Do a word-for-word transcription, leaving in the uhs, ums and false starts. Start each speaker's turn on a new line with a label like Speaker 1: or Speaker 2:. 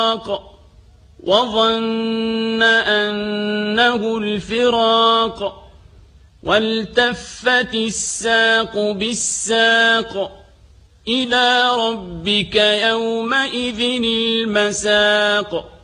Speaker 1: وظن أنه الفراق والتفت الساق بالساق إلى ربك يومئذ المساق